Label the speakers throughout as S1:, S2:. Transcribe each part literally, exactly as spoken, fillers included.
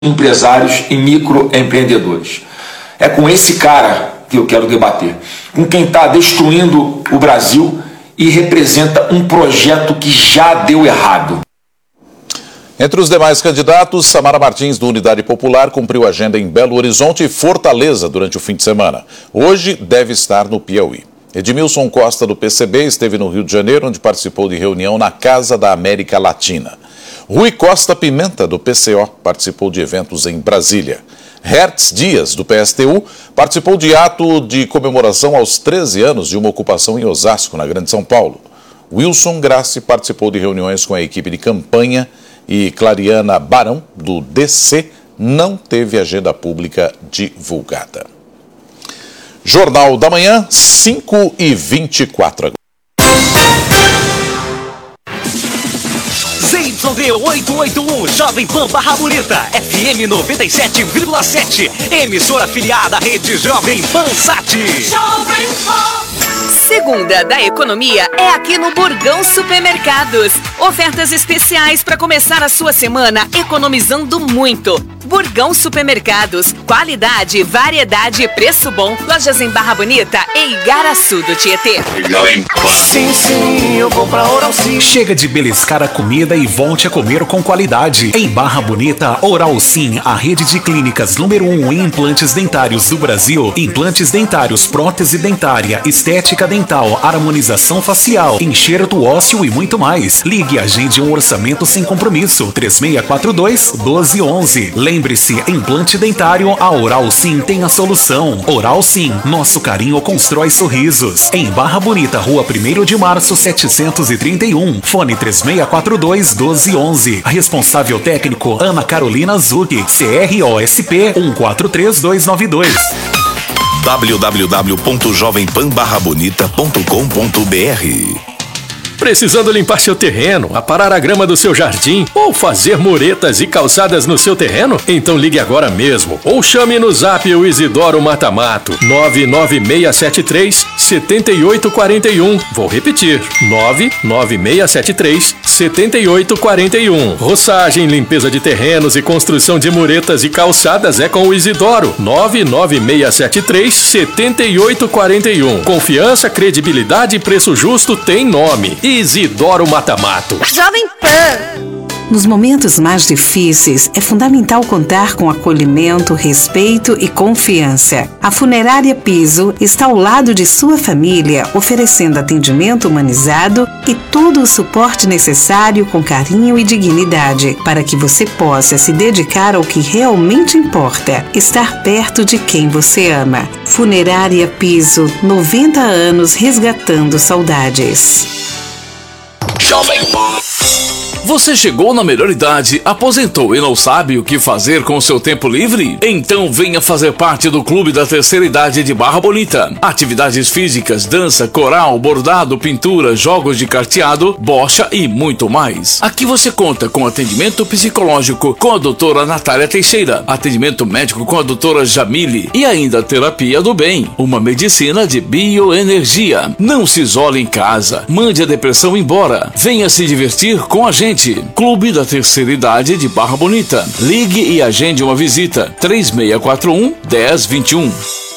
S1: empresários e microempreendedores. É com esse cara que eu quero debater, com quem está destruindo o Brasil e representa um projeto que já deu errado.
S2: Entre os demais candidatos, Samara Martins, do Unidade Popular, cumpriu agenda em Belo Horizonte e Fortaleza durante o fim de semana. Hoje deve estar no Piauí. Edmilson Costa, do P C B, esteve no Rio de Janeiro, onde participou de reunião na Casa da América Latina. Rui Costa Pimenta, do P C O, participou de eventos em Brasília. Hertz Dias, do P S T U, participou de ato de comemoração aos treze anos de uma ocupação em Osasco, na Grande São Paulo. Wilson Grassi participou de reuniões com a equipe de campanha e Clariana Barão, do D C, não teve agenda pública divulgada. Jornal da Manhã, cinco e vinte e quatro.
S3: Z Y D oitocentos e oitenta e um, Jovem Pan Barra Bonita, F M noventa e sete vírgula sete, emissora afiliada à rede Jovem Pan Sat. Jovem Pan.
S4: Segunda da economia é aqui no Burgão Supermercados. Ofertas especiais para começar a sua semana economizando muito. Burgão Supermercados, qualidade, variedade e preço bom. Lojas em Barra Bonita e Igaraçu do Tietê.
S5: Sim, sim, eu vou pra Oral Sim. Chega de beliscar a comida e volte a comer com qualidade. Em Barra Bonita, Oral Sim, a rede de clínicas número um em implantes dentários do Brasil. Implantes dentários, prótese dentária, estética dental, harmonização facial, enxerto ósseo e muito mais. Ligue e agende um orçamento sem compromisso. três seis quatro dois, um dois um um. Lembre-se, implante dentário, a Oral Sim tem a solução. Oral Sim, nosso carinho constrói sorrisos. Em Barra Bonita, Rua primeiro de março, setecentos e trinta e um. Fone três seis quatro dois, um dois um um. Responsável técnico, Ana Carolina Zucchi. C R O S P um quatro três dois nove dois.
S6: w w w ponto jovem pan barra bonita ponto com ponto b r.
S7: Precisando limpar seu terreno, aparar a grama do seu jardim ou fazer muretas e calçadas no seu terreno? Então ligue agora mesmo ou chame no zap o Isidoro Matamato nove nove seis sete três, sete oito quatro um. Vou repetir, nove nove seis sete três, sete oito quatro um. Roçagem, limpeza de terrenos e construção de muretas e calçadas é com o Isidoro nove nove seis sete três, sete oito quatro um. Confiança, credibilidade e preço justo tem nome. Isidoro Matamato.
S4: Jovem Pan.
S8: Nos momentos mais difíceis, é fundamental contar com acolhimento, respeito e confiança. A Funerária Piso está ao lado de sua família, oferecendo atendimento humanizado e todo o suporte necessário com carinho e dignidade, para que você possa se dedicar ao que realmente importa, estar perto de quem você ama. Funerária Piso, noventa anos resgatando saudades.
S9: Jovem Pan. Você chegou na melhor idade, aposentou e não sabe o que fazer com o seu tempo livre? Então venha fazer parte do Clube da Terceira Idade de Barra Bonita. Atividades físicas, dança, coral, bordado, pintura, jogos de carteado, bocha e muito mais. Aqui você conta com atendimento psicológico com a doutora Natália Teixeira, atendimento médico com a doutora Jamile e ainda terapia do bem, uma medicina de bioenergia. Não se isole em casa, mande a depressão embora, venha se divertir com a gente. Clube da Terceira Idade de Barra Bonita. Ligue e agende uma visita. três seis quatro um, um zero dois um.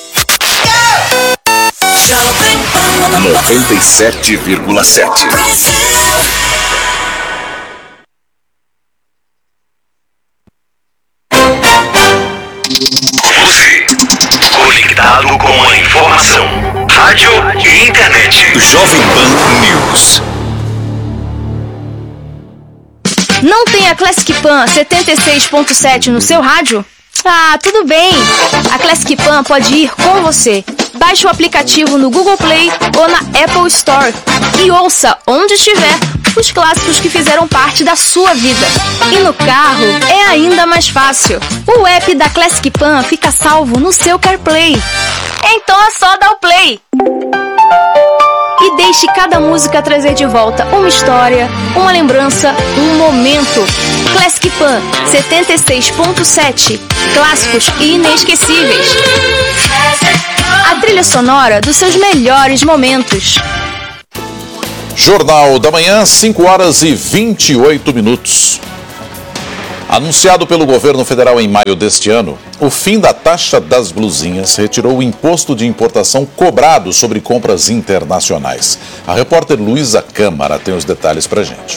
S6: noventa e sete vírgula sete. Você, conectado com a informação. Rádio e internet. Jovem Pan News.
S10: Não tem a Classic Pan setenta e seis ponto sete no seu rádio? Ah, tudo bem! A Classic Pan pode ir com você. Baixe o aplicativo no Google Play ou na Apple Store e ouça onde estiver os clássicos que fizeram parte da sua vida. E no carro é ainda mais fácil. O app da Classic Pan fica salvo no seu CarPlay. Então é só dar o play. E deixe cada música trazer de volta uma história, uma lembrança, um momento. Classic Pan setenta e seis ponto sete. Clássicos inesquecíveis. A trilha sonora dos seus melhores momentos.
S2: Jornal da Manhã, cinco horas e vinte e oito minutos. Anunciado pelo governo federal em maio deste ano, o fim da taxa das blusinhas retirou o imposto de importação cobrado sobre compras internacionais. A repórter Luísa Câmara tem os detalhes pra gente.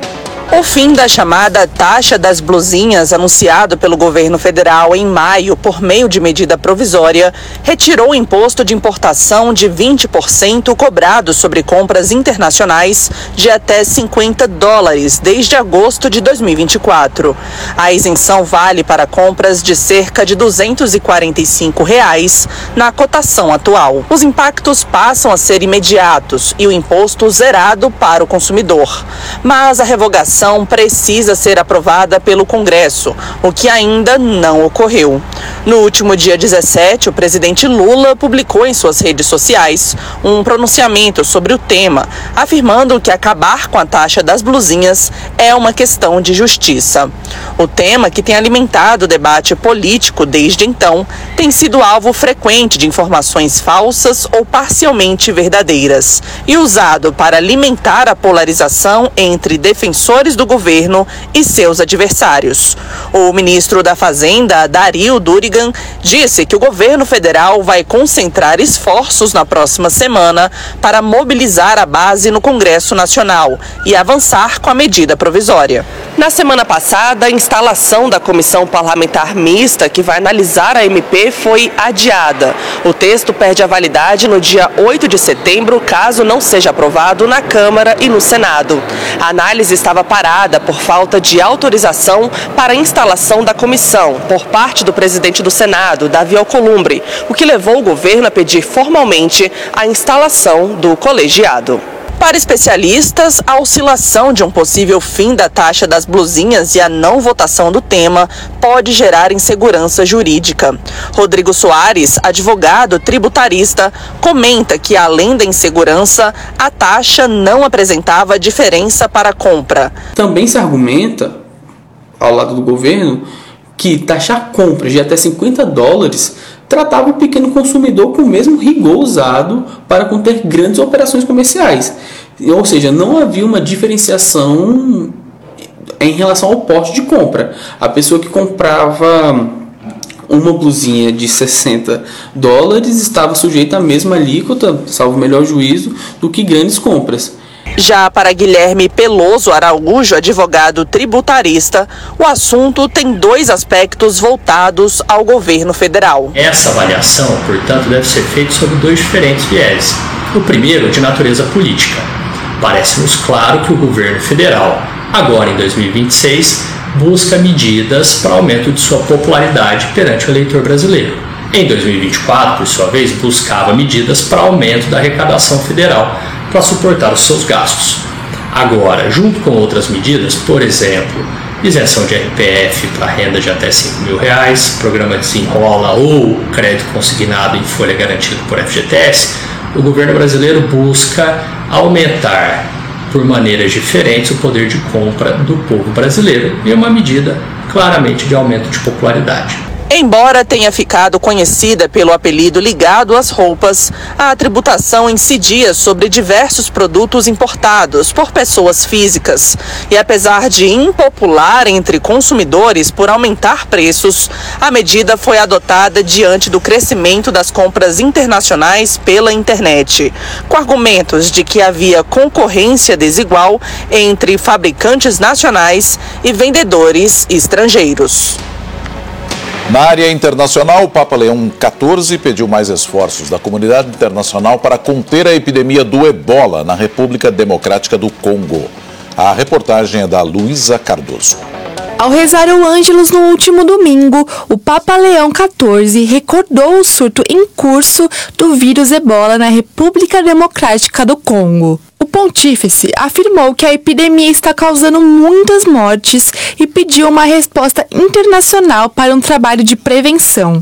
S11: O fim da chamada taxa das blusinhas, anunciado pelo governo federal em maio por meio de medida provisória, retirou o imposto de importação de vinte por cento cobrado sobre compras internacionais de até cinquenta dólares desde agosto de dois mil e vinte e quatro. A isenção vale para compras de cerca de duzentos e quarenta e cinco reais na cotação atual. Os impactos passam a ser imediatos e o imposto zerado para o consumidor. Mas a revogação precisa ser aprovada pelo Congresso, o que ainda não ocorreu. No último dia dezessete, o presidente Lula publicou em suas redes sociais um pronunciamento sobre o tema, afirmando que acabar com a taxa das blusinhas é uma questão de justiça. O tema, que tem alimentado o debate político desde então, tem sido alvo frequente de informações falsas ou parcialmente verdadeiras e usado para alimentar a polarização entre defensores do governo e seus adversários. O ministro da Fazenda, Dario Durigan, disse que o governo federal vai concentrar esforços na próxima semana para mobilizar a base no Congresso Nacional e avançar com a medida provisória. Na semana passada, a instalação da comissão parlamentar mista que vai analisar a M P foi adiada. O texto perde a validade no dia oito de setembro, caso não seja aprovado na Câmara e no Senado. A análise estava parada por falta de autorização para a instalação da comissão por parte do presidente do Senado, Davi Alcolumbre, o que levou o governo a pedir formalmente a instalação do colegiado. Para especialistas, a oscilação de um possível fim da taxa das blusinhas e a não votação do tema pode gerar insegurança jurídica. Rodrigo Soares, advogado tributarista, comenta que, além da insegurança, a taxa não apresentava diferença para a compra.
S12: Também se argumenta, ao lado do governo, que taxar compras de até cinquenta dólares tratava o pequeno consumidor com o mesmo rigor usado para conter grandes operações comerciais. Ou seja, não havia uma diferenciação em relação ao porte de compra. A pessoa que comprava uma blusinha de sessenta dólares estava sujeita à mesma alíquota, salvo o melhor juízo, do que grandes compras.
S11: Já para Guilherme Peloso Araújo, advogado tributarista, o assunto tem dois aspectos voltados ao governo federal.
S13: Essa avaliação, portanto, deve ser feita sob dois diferentes viés. O primeiro, de natureza política. Parece-nos claro que o governo federal, agora em dois mil e vinte e seis, busca medidas para aumento de sua popularidade perante o eleitor brasileiro. Em dois mil e vinte e quatro, por sua vez, buscava medidas para aumento da arrecadação federal para suportar os seus gastos. Agora, junto com outras medidas, por exemplo, isenção de R P F para renda de até cinco mil reais, programa Desenrola ou crédito consignado em folha garantido por F G T S, o governo brasileiro busca aumentar por maneiras diferentes o poder de compra do povo brasileiro e uma medida claramente de aumento de popularidade.
S11: Embora tenha ficado conhecida pelo apelido ligado às roupas, a tributação incidia sobre diversos produtos importados por pessoas físicas. E apesar de impopular entre consumidores por aumentar preços, a medida foi adotada diante do crescimento das compras internacionais pela internet, com argumentos de que havia concorrência desigual entre fabricantes nacionais e vendedores estrangeiros.
S2: Na área internacional, o Papa Leão quatorze pediu mais esforços da comunidade internacional para conter a epidemia do Ebola na República Democrática do Congo. A reportagem é da Luísa Cardoso.
S14: Ao rezar o Ângelus no último domingo, o Papa Leão quatorze recordou o surto em curso do vírus Ebola na República Democrática do Congo. O pontífice afirmou que a epidemia está causando muitas mortes e pediu uma resposta internacional para um trabalho de prevenção.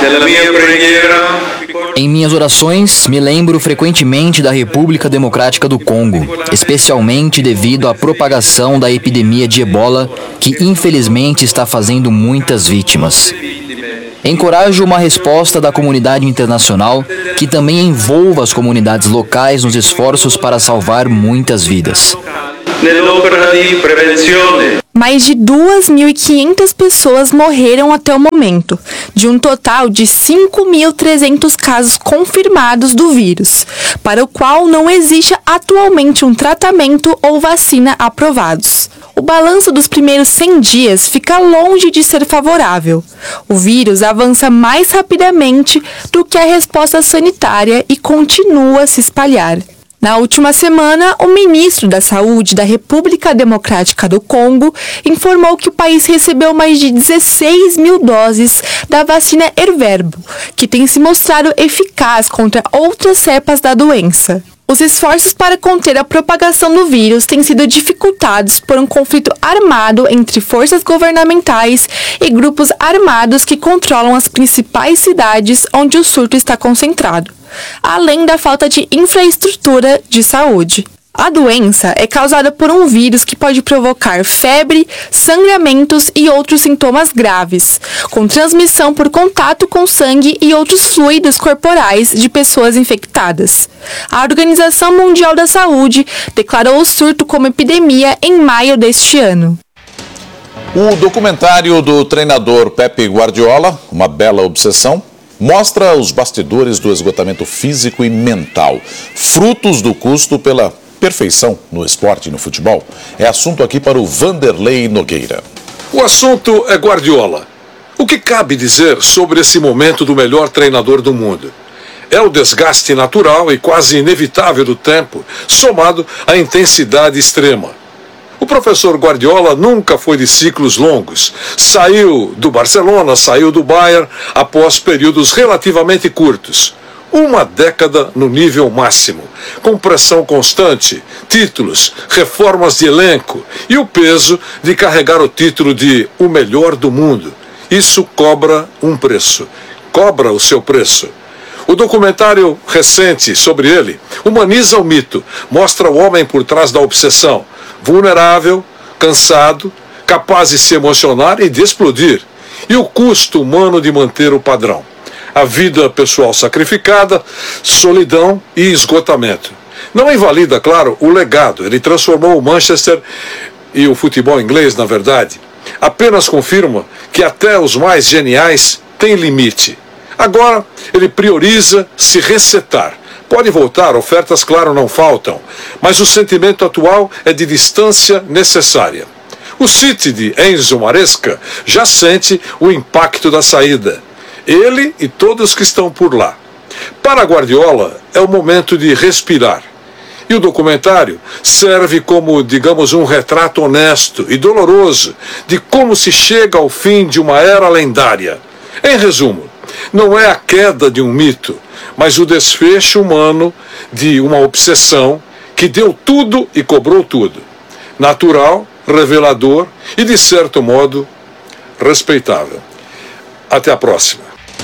S15: Em minhas orações, me lembro frequentemente da República Democrática do Congo, especialmente devido à propagação da epidemia de Ebola, que infelizmente está fazendo muitas vítimas. Encorajo uma resposta da comunidade internacional que também envolva as comunidades locais nos esforços para salvar muitas vidas.
S16: nell'opera di prevenzione.
S14: Mais de duas mil e quinhentas pessoas morreram até o momento, de um total de cinco mil e trezentos casos confirmados do vírus, para o qual não existe atualmente um tratamento ou vacina aprovados. O balanço dos primeiros cem dias fica longe de ser favorável. O vírus avança mais rapidamente do que a resposta sanitária e continua a se espalhar. Na última semana, o ministro da Saúde da República Democrática do Congo informou que o país recebeu mais de dezesseis mil doses da vacina Erverbo, que tem se mostrado eficaz contra outras cepas da doença. Os esforços para conter a propagação do vírus têm sido dificultados por um conflito armado entre forças governamentais e grupos armados que controlam as principais cidades onde o surto está concentrado, além da falta de infraestrutura de saúde. A doença é causada por um vírus que pode provocar febre, sangramentos e outros sintomas graves, com transmissão por contato com sangue e outros fluidos corporais de pessoas infectadas. A Organização Mundial da Saúde declarou o surto como epidemia em maio deste ano.
S2: O documentário do treinador Pep Guardiola, Uma Bela Obsessão, mostra os bastidores do esgotamento físico e mental, frutos do custo pela perfeição no esporte e no futebol. É assunto aqui para o Vanderlei Nogueira.
S17: O assunto é Guardiola. O que cabe dizer sobre esse momento do melhor treinador do mundo? É o desgaste natural e quase inevitável do tempo, somado à intensidade extrema. O professor Guardiola nunca foi de ciclos longos. Saiu do Barcelona, saiu do Bayern após períodos relativamente curtos. Uma década no nível máximo, com pressão constante, títulos, reformas de elenco e o peso de carregar o título de o melhor do mundo. Isso cobra um preço, cobra o seu preço. O documentário recente sobre ele humaniza o mito, mostra o homem por trás da obsessão, vulnerável, cansado, capaz de se emocionar e de explodir, e o custo humano de manter o padrão. A vida pessoal sacrificada, solidão e esgotamento. Não invalida, claro, o legado. Ele transformou o Manchester e o futebol inglês, na verdade. Apenas confirma que até os mais geniais têm limite. Agora, ele prioriza se resetar. Pode voltar, ofertas, claro, não faltam. Mas o sentimento atual é de distância necessária. O City de Enzo Maresca já sente o impacto da saída. Ele e todos que estão por lá. Para Guardiola, é o momento de respirar. E o documentário serve como, digamos, um retrato honesto e doloroso de como se chega ao fim de uma era lendária. Em resumo, não é a queda de um mito, mas o desfecho humano de uma obsessão que deu tudo e cobrou tudo. Natural, revelador e, de certo modo, respeitável. Até a próxima.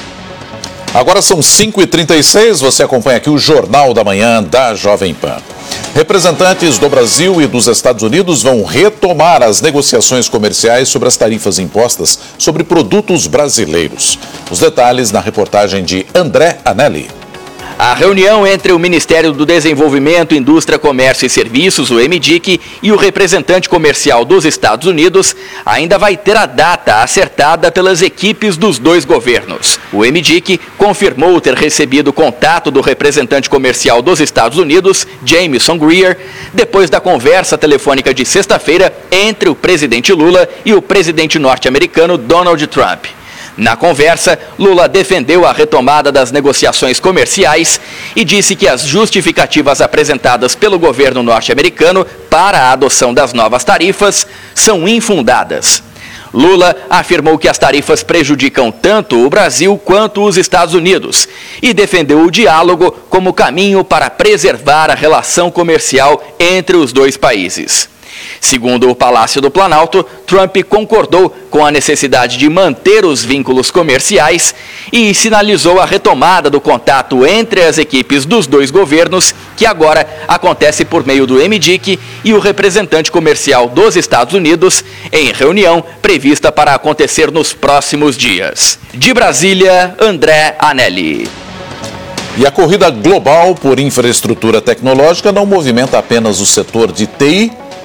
S2: Agora são cinco e trinta e seis, você acompanha aqui o Jornal da Manhã da Jovem Pan. Representantes do Brasil e dos Estados Unidos vão retomar as negociações comerciais sobre as tarifas impostas sobre produtos brasileiros. Os detalhes na reportagem de André Anelli.
S18: A reunião entre o Ministério do Desenvolvimento, Indústria, Comércio e Serviços, o M D I C, e o representante comercial dos Estados Unidos ainda vai ter a data acertada pelas equipes dos dois governos. O M D I C confirmou ter recebido contato do representante comercial dos Estados Unidos, Jamieson Greer, depois da conversa telefônica de sexta-feira entre o presidente Lula e o presidente norte-americano Donald Trump. Na conversa, Lula defendeu a retomada das negociações comerciais e disse que as justificativas apresentadas pelo governo norte-americano para a adoção das novas tarifas são infundadas. Lula afirmou que as tarifas prejudicam tanto o Brasil quanto os Estados Unidos e defendeu o diálogo como caminho para preservar a relação comercial entre os dois países. Segundo o Palácio do Planalto, Trump concordou com a necessidade de manter os vínculos comerciais e sinalizou a retomada do contato entre as equipes dos dois governos, que agora acontece por meio do M D I C e o representante comercial dos Estados Unidos, em reunião prevista para acontecer nos próximos dias. De Brasília, André Anelli.
S2: E a corrida global por infraestrutura tecnológica não movimenta apenas o setor de T I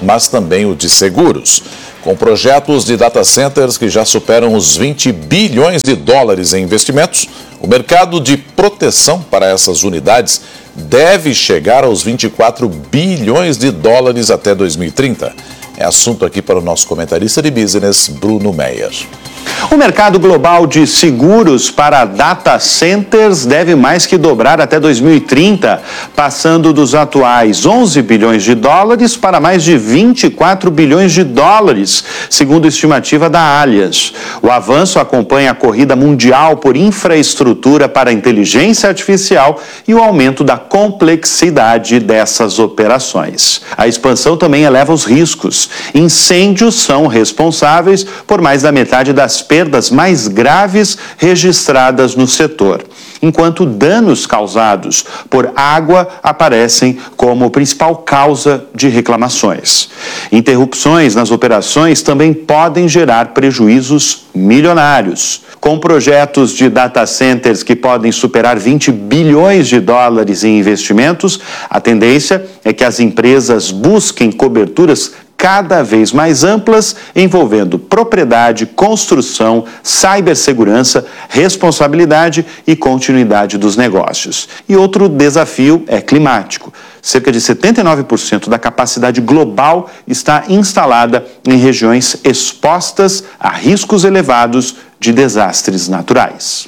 S2: mas também o de seguros. Com projetos de data centers que já superam os vinte bilhões de dólares em investimentos, o mercado de proteção para essas unidades deve chegar aos vinte e quatro bilhões de dólares até dois mil e trinta. É assunto aqui para o nosso comentarista de business, Bruno Meyer.
S19: O mercado global de seguros para data centers deve mais que dobrar até dois mil e trinta, passando dos atuais onze bilhões de dólares para mais de vinte e quatro bilhões de dólares, segundo a estimativa da Allianz. O avanço acompanha a corrida mundial por infraestrutura para a inteligência artificial e o aumento da complexidade dessas operações. A expansão também eleva os riscos. Incêndios são responsáveis por mais da metade das perdas mais graves registradas no setor, enquanto danos causados por água aparecem como principal causa de reclamações. Interrupções nas operações também podem gerar prejuízos milionários. Com projetos de data centers que podem superar vinte bilhões de dólares em investimentos, a tendência é que as empresas busquem coberturas cada vez mais amplas, envolvendo propriedade, construção, cibersegurança, responsabilidade e continuidade dos negócios. E outro desafio é climático. Cerca de setenta e nove por cento da capacidade global está instalada em regiões expostas a riscos elevados de desastres naturais.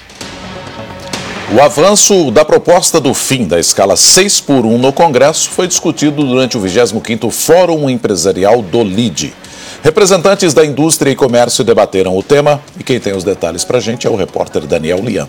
S2: O avanço da proposta do fim da escala seis por um no Congresso foi discutido durante o vigésimo quinto Fórum Empresarial do L I D. Representantes da indústria e comércio debateram o tema e quem tem os detalhes para a gente é o repórter Daniel Lian.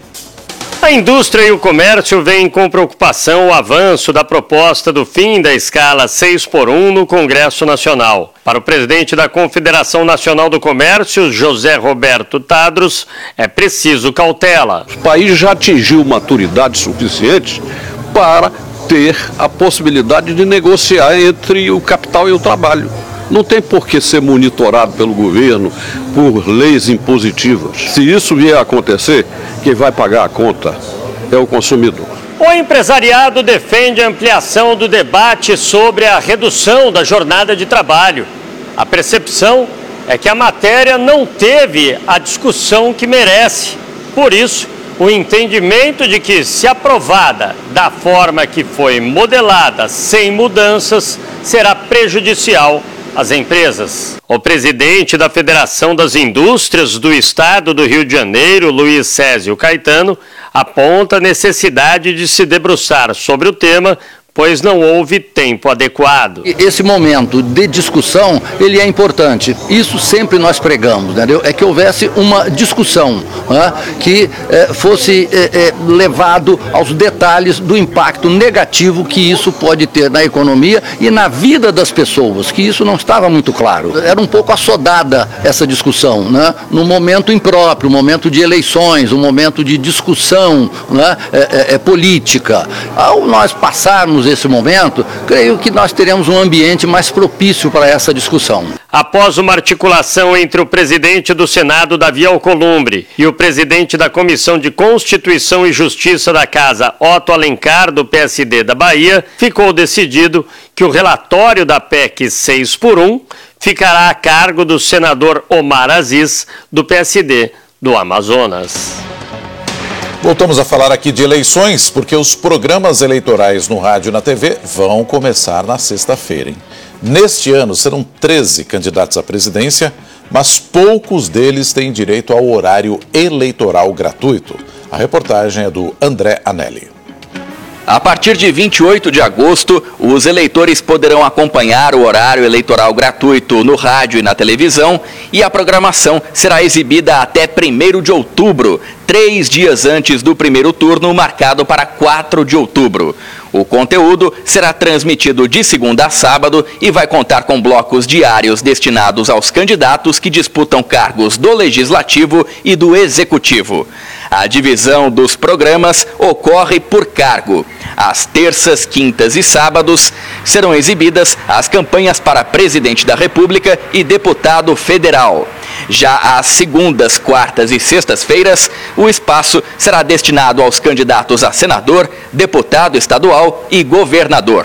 S20: A indústria e o comércio veem com preocupação o avanço da proposta do fim da escala seis por um no Congresso Nacional. Para o presidente da Confederação Nacional do Comércio, José Roberto Tadros, é preciso cautela.
S21: O país já atingiu maturidade suficiente para ter a possibilidade de negociar entre o capital e o trabalho. Não tem por que ser monitorado pelo governo por leis impositivas. Se isso vier a acontecer, quem vai pagar a conta é o consumidor.
S20: O empresariado defende a ampliação do debate sobre a redução da jornada de trabalho. A percepção é que a matéria não teve a discussão que merece. Por isso, o entendimento de que, se aprovada da forma que foi modelada, sem mudanças, será prejudicial às empresas. O presidente da Federação das Indústrias do Estado do Rio de Janeiro, Luiz Césio Caetano, aponta a necessidade de se debruçar sobre o tema, pois não houve tempo adequado.
S22: Esse momento de discussão, ele é importante. Isso sempre nós pregamos, entendeu? É que houvesse uma discussão, né, que eh, fosse eh, eh, levado aos detalhes do impacto negativo que isso pode ter na economia e na vida das pessoas, que isso não estava muito claro. Era um pouco assodada essa discussão, né, no momento impróprio, momento de eleições, um momento de discussão, né, é, é, é, política. Ao nós passarmos esse momento, creio que nós teremos um ambiente mais propício para essa discussão.
S20: Após uma articulação entre o presidente do Senado, Davi Alcolumbre, e o presidente da Comissão de Constituição e Justiça da Casa, Otto Alencar, do P S D da Bahia, ficou decidido que o relatório da P E C seis por um ficará a cargo do senador Omar Aziz, do P S D do Amazonas.
S2: Voltamos a falar aqui de eleições, porque os programas eleitorais no rádio e na T V vão começar na sexta-feira, hein? Neste ano serão treze candidatos à presidência, mas poucos deles têm direito ao horário eleitoral gratuito. A reportagem é do André Anelli.
S18: A partir de vinte e oito de agosto, os eleitores poderão acompanhar o horário eleitoral gratuito no rádio e na televisão, e a programação será exibida até primeiro de outubro, três dias antes do primeiro turno, marcado para quatro de outubro. O conteúdo será transmitido de segunda a sábado e vai contar com blocos diários destinados aos candidatos que disputam cargos do Legislativo e do Executivo. A divisão dos programas ocorre por cargo. Às terças, quintas e sábados serão exibidas as campanhas para presidente da República e deputado federal. Já às segundas, quartas e sextas-feiras, o espaço será destinado aos candidatos a senador, deputado estadual e governador.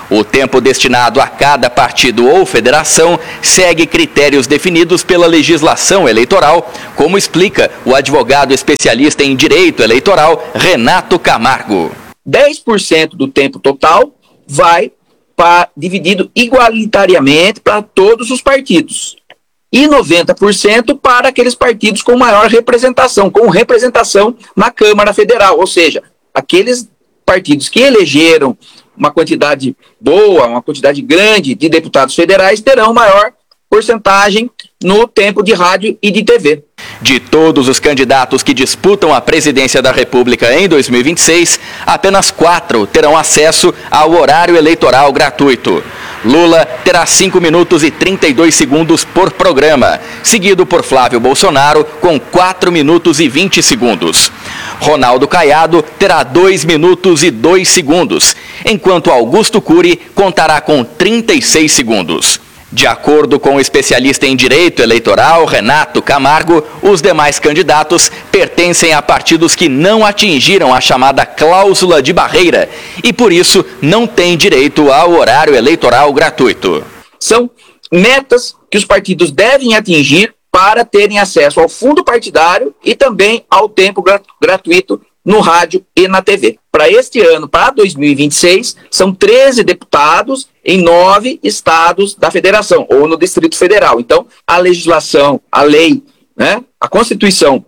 S18: O tempo destinado a cada partido ou federação segue critérios definidos pela legislação eleitoral, como explica o advogado especialista em direito eleitoral, Renato Camargo.
S1: dez por cento do tempo total vai pra, dividido igualitariamente para todos os partidos. E noventa por cento para aqueles partidos com maior representação, com representação na Câmara Federal, ou seja, aqueles partidos que elegeram uma quantidade boa, uma quantidade grande de deputados federais terão maior porcentagem no tempo de rádio e de T V.
S18: De todos os candidatos que disputam a presidência da República em dois mil e vinte e seis, apenas quatro terão acesso ao horário eleitoral gratuito. Lula terá cinco minutos e trinta e dois segundos por programa, seguido por Flávio Bolsonaro com quatro minutos e vinte segundos. Ronaldo Caiado terá dois minutos e dois segundos, enquanto Augusto Cury contará com trinta e seis segundos. De acordo com o especialista em direito eleitoral, Renato Camargo, os demais candidatos pertencem a partidos que não atingiram a chamada cláusula de barreira e, por isso, não têm direito ao horário eleitoral gratuito.
S1: São metas que os partidos devem atingir para terem acesso ao fundo partidário e também ao tempo gratuito no rádio e na T V. Para este ano, para dois mil e vinte e seis, são treze deputados em nove estados da federação, ou no Distrito Federal. Então, a legislação, a lei, né, a Constituição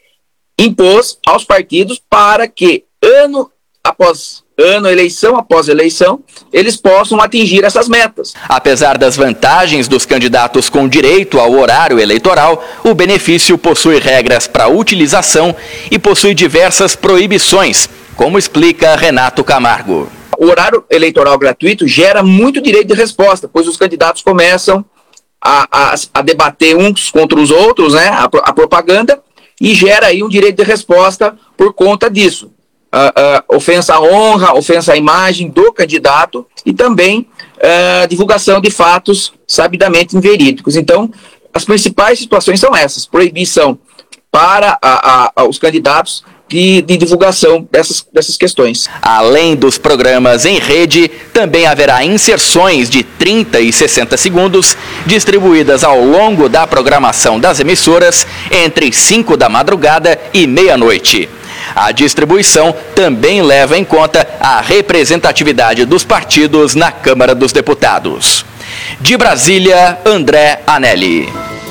S1: impôs aos partidos para que, ano após ano, eleição após eleição, eles possam atingir essas metas.
S18: Apesar das vantagens dos candidatos com direito ao horário eleitoral, o benefício possui regras para utilização e possui diversas proibições, como explica Renato Camargo.
S1: O horário eleitoral gratuito gera muito direito de resposta, pois os candidatos começam a, a, a debater uns contra os outros, né, a, a propaganda, e gera aí um direito de resposta por conta disso. Uh, uh, ofensa à honra, ofensa à imagem do candidato e também uh, divulgação de fatos sabidamente inverídicos. Então, as principais situações são essas: proibição para a, a, a, os candidatos de, de divulgação dessas, dessas questões.
S18: Além dos programas em rede, também haverá inserções de trinta e sessenta segundos distribuídas ao longo da programação das emissoras entre cinco da madrugada e meia-noite. A distribuição também leva em conta a representatividade dos partidos na Câmara dos Deputados. De Brasília, André Anelli.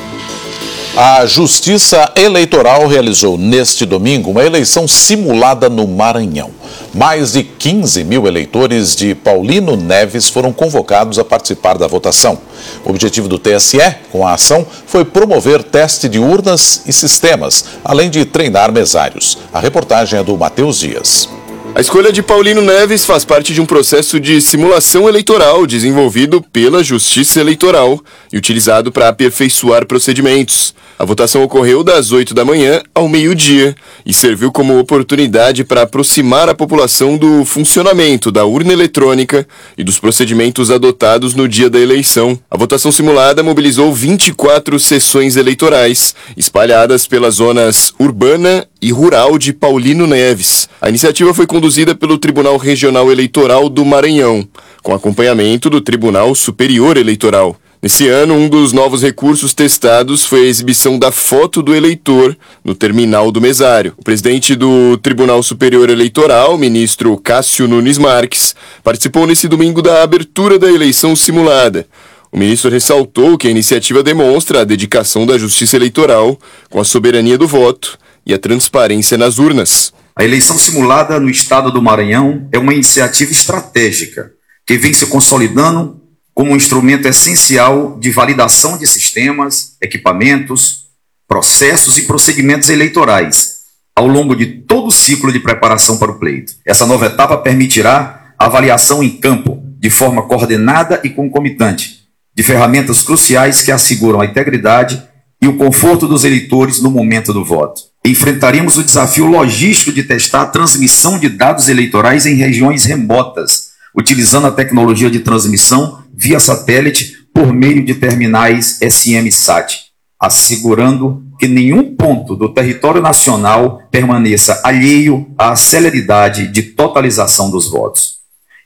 S2: A Justiça Eleitoral realizou neste domingo uma eleição simulada no Maranhão. Mais de quinze mil eleitores de Paulino Neves foram convocados a participar da votação. O objetivo do T S E, com a ação, foi promover teste de urnas e sistemas, além de treinar mesários. A reportagem é do Matheus Dias.
S3: A escolha de Paulino Neves faz parte de um processo de simulação eleitoral desenvolvido pela Justiça Eleitoral e utilizado para aperfeiçoar procedimentos. A votação ocorreu das oito da manhã ao meio-dia e serviu como oportunidade para aproximar a população do funcionamento da urna eletrônica e dos procedimentos adotados no dia da eleição. A votação simulada mobilizou vinte e quatro sessões eleitorais, espalhadas pelas zonas urbana e rural de Paulino Neves. A iniciativa foi conduzida pelo Tribunal Regional Eleitoral do Maranhão, com acompanhamento do Tribunal Superior Eleitoral. Nesse ano, um dos novos recursos testados foi a exibição da foto do eleitor no terminal do mesário. O presidente do Tribunal Superior Eleitoral, ministro Cássio Nunes Marques, participou nesse domingo da abertura da eleição simulada. O ministro ressaltou que a iniciativa demonstra a dedicação da Justiça Eleitoral com a soberania do voto e a transparência nas urnas.
S23: A eleição simulada no estado do Maranhão é uma iniciativa estratégica que vem se consolidando como um instrumento essencial de validação de sistemas, equipamentos, processos e procedimentos eleitorais ao longo de todo o ciclo de preparação para o pleito. Essa nova etapa permitirá a avaliação em campo, de forma coordenada e concomitante, de ferramentas cruciais que asseguram a integridade e o conforto dos eleitores no momento do voto. Enfrentaremos o desafio logístico de testar a transmissão de dados eleitorais em regiões remotas, utilizando a tecnologia de transmissão via satélite por meio de terminais S M SAT, assegurando que nenhum ponto do território nacional permaneça alheio à celeridade de totalização dos votos.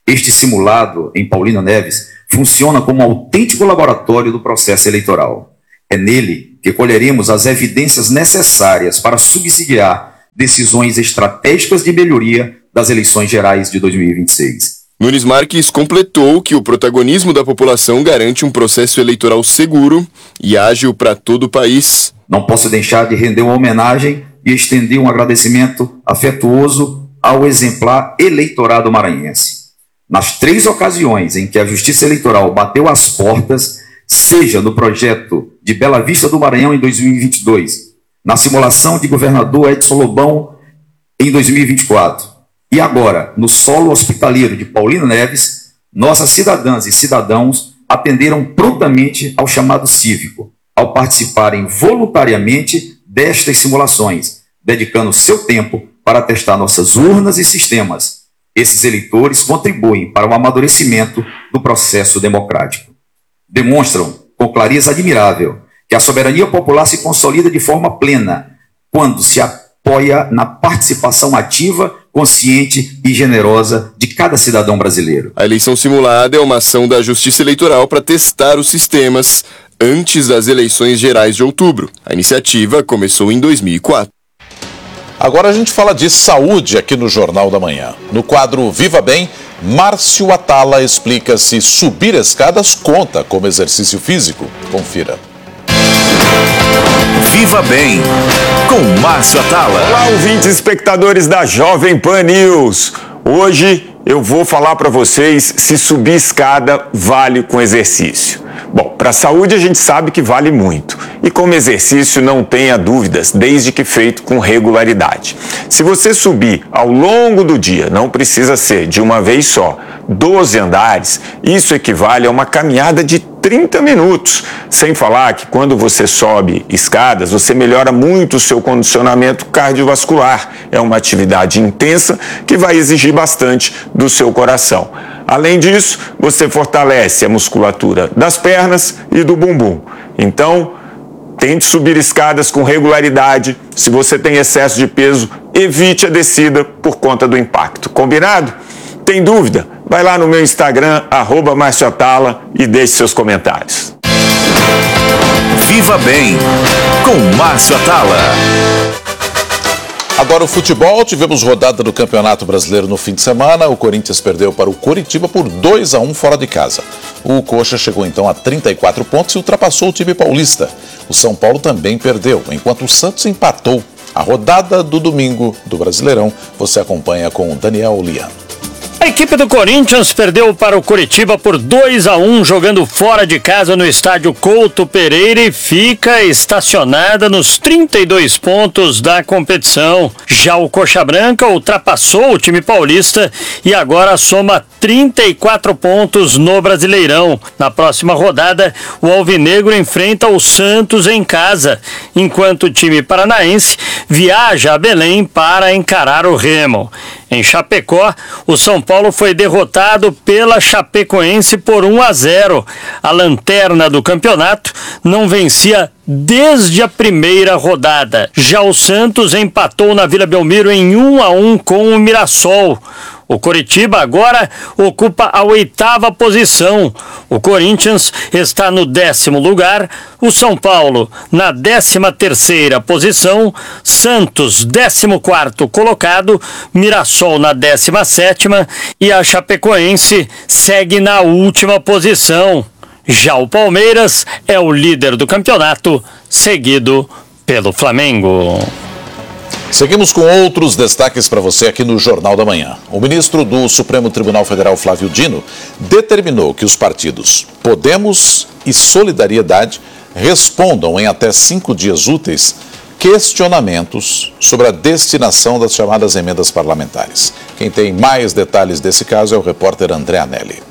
S23: Este simulado, em Paulino Neves, funciona como um autêntico laboratório do processo eleitoral. É nele que colheremos as evidências necessárias para subsidiar decisões estratégicas de melhoria das eleições gerais de dois mil e vinte e seis.
S3: Nunes Marques completou que o protagonismo da população garante um processo eleitoral seguro e ágil para todo o país.
S23: Não posso deixar de render uma homenagem e estender um agradecimento afetuoso ao exemplar eleitorado maranhense. Nas três ocasiões em que a Justiça Eleitoral bateu as portas, seja no projeto de Bela Vista do Maranhão em dois mil e vinte e dois, na simulação de governador Edson Lobão em dois mil e vinte e quatro, e agora no solo hospitaleiro de Paulino Neves, nossas cidadãs e cidadãos atenderam prontamente ao chamado cívico, ao participarem voluntariamente destas simulações, dedicando seu tempo para testar nossas urnas e sistemas. Esses eleitores contribuem para o amadurecimento do processo democrático. Demonstram, com clareza admirável, que a soberania popular se consolida de forma plena quando se apoia na participação ativa, consciente e generosa de cada cidadão brasileiro.
S3: A eleição simulada é uma ação da Justiça Eleitoral para testar os sistemas antes das eleições gerais de outubro. A iniciativa começou em dois mil e quatro.
S2: Agora a gente fala de saúde aqui no Jornal da Manhã. No quadro Viva Bem, Márcio Atala explica se subir escadas conta como exercício físico. Confira.
S6: Viva Bem, com Márcio Atala.
S4: Olá, ouvintes e espectadores da Jovem Pan News. Hoje eu vou falar para vocês se subir escada vale com exercício. Bom, para a saúde a gente sabe que vale muito. E como exercício não tenha dúvidas, desde que feito com regularidade. Se você subir ao longo do dia, não precisa ser de uma vez só, doze andares, isso equivale a uma caminhada de trinta minutos. Sem falar que quando você sobe escadas, você melhora muito o seu condicionamento cardiovascular. É uma atividade intensa que vai exigir bastante do seu coração. Além disso, você fortalece a musculatura das pernas e do bumbum. Então, tente subir escadas com regularidade. Se você tem excesso de peso, evite a descida por conta do impacto. Combinado? Tem dúvida? Vai lá no meu Instagram, arroba Márcio Atala, e deixe seus comentários.
S6: Viva Bem, com Márcio Atala.
S2: Agora o futebol, tivemos rodada do Campeonato Brasileiro no fim de semana. O Corinthians perdeu para o Coritiba por dois a um fora de casa. O Coxa chegou então a trinta e quatro pontos e ultrapassou o time paulista. O São Paulo também perdeu, enquanto o Santos empatou. A rodada do domingo do Brasileirão você acompanha com o Daniel Lian.
S20: A equipe do Corinthians perdeu para o Coritiba por dois a um, jogando fora de casa no estádio Couto Pereira, e fica estacionada nos trinta e dois pontos da competição. Já o Coxa Branca ultrapassou o time paulista e agora soma trinta e quatro pontos no Brasileirão. Na próxima rodada, o Alvinegro enfrenta o Santos em casa, enquanto o time paranaense viaja a Belém para encarar o Remo. Em Chapecó, o São Paulo foi derrotado pela Chapecoense por um a zero. A lanterna do campeonato não vencia desde a primeira rodada. Já o Santos empatou na Vila Belmiro em um a um com o Mirassol. O Coritiba agora ocupa a oitava posição. O Corinthians está no décimo lugar, o São Paulo na décima terceira posição, Santos décimo quarto colocado, Mirassol na décima sétima e a Chapecoense segue na última posição. Já o Palmeiras é o líder do campeonato, seguido pelo Flamengo.
S2: Seguimos com outros destaques para você aqui no Jornal da Manhã. O ministro do Supremo Tribunal Federal, Flávio Dino, determinou que os partidos Podemos e Solidariedade respondam em até cinco dias úteis questionamentos sobre a destinação das chamadas emendas parlamentares. Quem tem mais detalhes desse caso é o repórter André Anelli.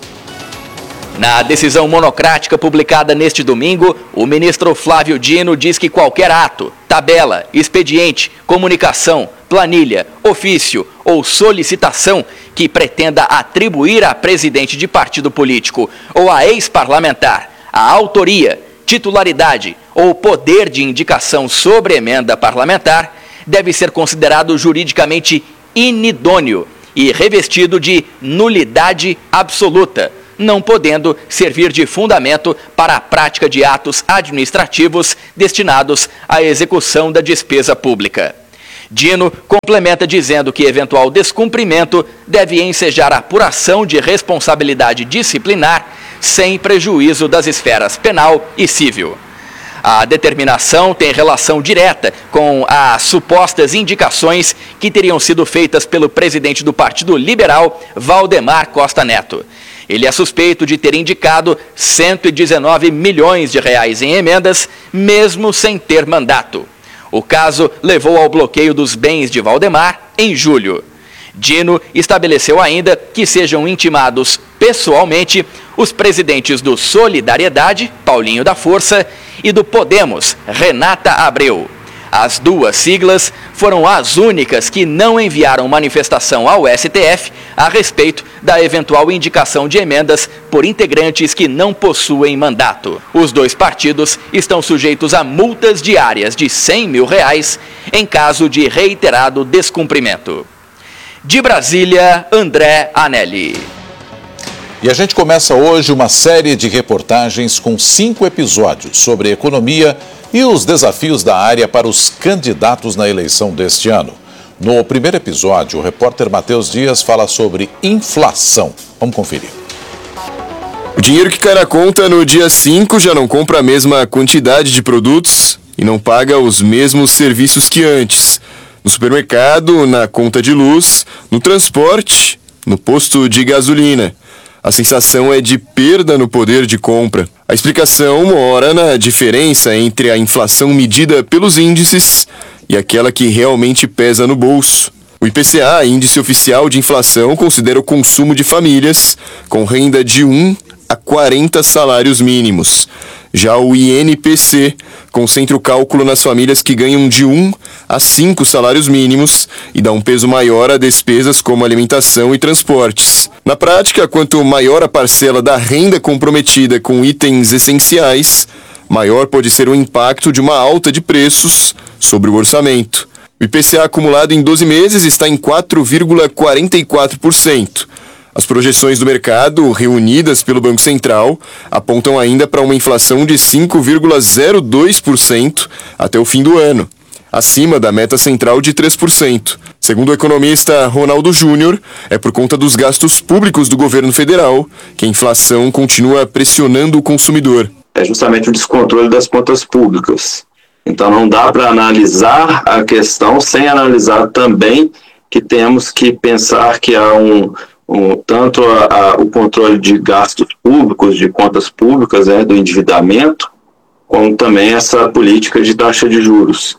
S18: Na decisão monocrática publicada neste domingo, o ministro Flávio Dino diz que qualquer ato, tabela, expediente, comunicação, planilha, ofício ou solicitação que pretenda atribuir a presidente de partido político ou a ex-parlamentar a autoria, titularidade ou poder de indicação sobre emenda parlamentar deve ser considerado juridicamente inidôneo e revestido de nulidade absoluta, não podendo servir de fundamento para a prática de atos administrativos destinados à execução da despesa pública. Dino complementa dizendo que eventual descumprimento deve ensejar a apuração de responsabilidade disciplinar sem prejuízo das esferas penal e civil. A determinação tem relação direta com as supostas indicações que teriam sido feitas pelo presidente do Partido Liberal, Valdemar Costa Neto. Ele é suspeito de ter indicado cento e dezenove milhões de reais em emendas, mesmo sem ter mandato. O caso levou ao bloqueio dos bens de Valdemar em julho. Dino estabeleceu ainda que sejam intimados pessoalmente os presidentes do Solidariedade, Paulinho da Força, e do Podemos, Renata Abreu. As duas siglas foram as únicas que não enviaram manifestação ao S T F a respeito da eventual indicação de emendas por integrantes que não possuem mandato. Os dois partidos estão sujeitos a multas diárias de cem mil reais em caso de reiterado descumprimento. De Brasília, André Anelli.
S2: E a gente começa hoje uma série de reportagens com cinco episódios sobre economia e os desafios da área para os candidatos na eleição deste ano. No primeiro episódio, o repórter Matheus Dias fala sobre inflação. Vamos conferir.
S3: O dinheiro que cai na conta no dia cinco já não compra a mesma quantidade de produtos e não paga os mesmos serviços que antes. No supermercado, na conta de luz, no transporte, no posto de gasolina. A sensação é de perda no poder de compra. A explicação mora na diferença entre a inflação medida pelos índices e aquela que realmente pesa no bolso. O I P C A, Índice Oficial de Inflação, considera o consumo de famílias com renda de um a quarenta salários mínimos. Já o I N P C concentra o cálculo nas famílias que ganham de um a cinco salários mínimos e dá um peso maior a despesas como alimentação e transportes. Na prática, quanto maior a parcela da renda comprometida com itens essenciais, maior pode ser o impacto de uma alta de preços sobre o orçamento. O I P C A acumulado em doze meses está em quatro vírgula quarenta e quatro por cento. As projeções do mercado, reunidas pelo Banco Central, apontam ainda para uma inflação de cinco vírgula zero dois por cento até o fim do ano, acima da meta central de três por cento. Segundo o economista Ronaldo Júnior, é por conta dos gastos públicos do governo federal que a inflação continua pressionando o consumidor.
S5: É justamente o descontrole das contas públicas. Então não dá para analisar a questão sem analisar também que temos que pensar que há um... Um, tanto a, a, o controle de gastos públicos, de contas públicas, né, do endividamento, como também essa política de taxa de juros.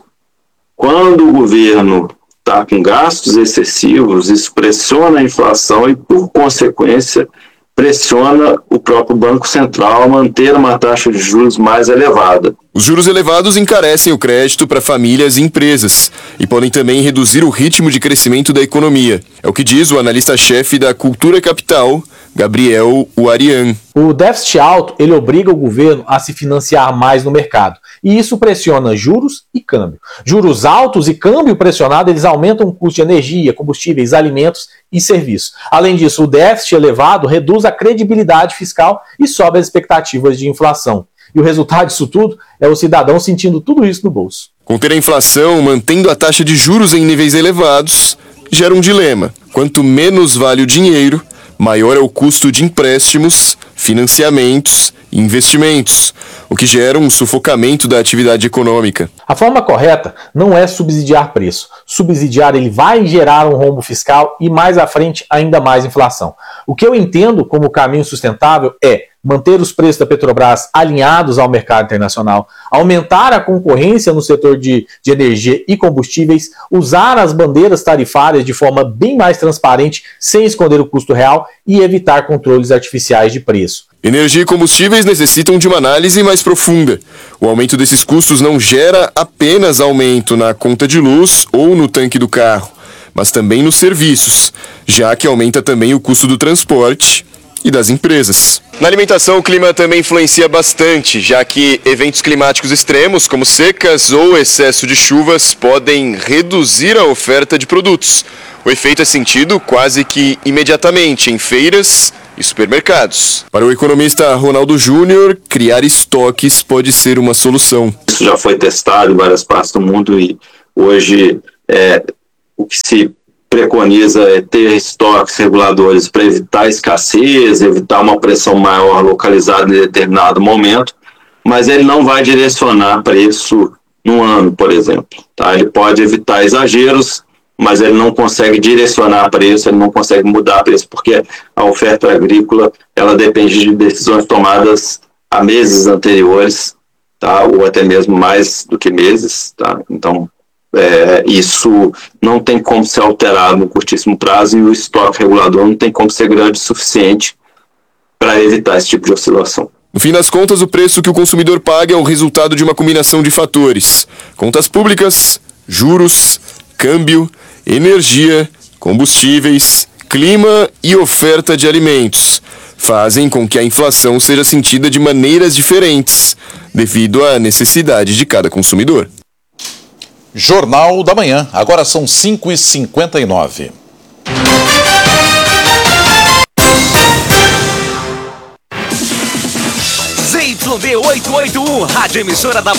S5: Quando o governo está com gastos excessivos, isso pressiona a inflação e, por consequência, pressiona o próprio Banco Central a manter uma taxa de juros mais elevada.
S3: Os juros elevados encarecem o crédito para famílias e empresas e podem também reduzir o ritmo de crescimento da economia. É o que diz o analista-chefe da Cultura Capital, Gabriel Uarian.
S7: O déficit alto, ele obriga o governo a se financiar mais no mercado. E isso pressiona juros e câmbio. Juros altos e câmbio pressionado, eles aumentam o custo de energia, combustíveis, alimentos e serviços. Além disso, o déficit elevado reduz a credibilidade fiscal e sobe as expectativas de inflação. E o resultado disso tudo é o cidadão sentindo tudo isso no bolso.
S3: Conter a inflação, mantendo a taxa de juros em níveis elevados, gera um dilema. Quanto menos vale o dinheiro, maior é o custo de empréstimos, financiamentos e investimentos, o que gera um sufocamento da atividade econômica.
S7: A forma correta não é subsidiar preço. Subsidiar ele vai gerar um rombo fiscal e mais à frente ainda mais inflação. O que eu entendo como caminho sustentável é manter os preços da Petrobras alinhados ao mercado internacional, aumentar a concorrência no setor de, de energia e combustíveis, usar as bandeiras tarifárias de forma bem mais transparente, sem esconder o custo real e evitar controles artificiais de preço.
S3: Energia e combustíveis necessitam de uma análise mais profunda. O aumento desses custos não gera apenas aumento na conta de luz ou no tanque do carro, mas também nos serviços, já que aumenta também o custo do transporte e das empresas. Na alimentação, o clima também influencia bastante, já que eventos climáticos extremos, como secas ou excesso de chuvas, podem reduzir a oferta de produtos. O efeito é sentido quase que imediatamente em feiras e supermercados. Para o economista Ronaldo Júnior, criar estoques pode ser uma solução.
S5: Isso já foi testado em várias partes do mundo e hoje é, o que se preconiza é ter estoques reguladores para evitar escassez, evitar uma pressão maior localizada em determinado momento, mas ele não vai direcionar preço num ano, por exemplo. Tá? Ele pode evitar exageros, mas ele não consegue direcionar preço, ele não consegue mudar preço, porque a oferta agrícola ela depende de decisões tomadas a meses anteriores, tá? Ou até mesmo mais do que meses. Tá? Então, é, isso não tem como ser alterado no curtíssimo prazo e o estoque regulador não tem como ser grande o suficiente para evitar esse tipo de oscilação.
S3: No fim das contas, o preço que o consumidor paga é o resultado de uma combinação de fatores: contas públicas, juros, câmbio, energia, combustíveis, clima e oferta de alimentos. Fazem com que a inflação seja sentida de maneiras diferentes, devido à necessidade de cada consumidor.
S2: Jornal da Manhã, agora são cinco e cinquenta e nove.
S6: Z Y D oitocentos e oitenta e um, rádio emissora da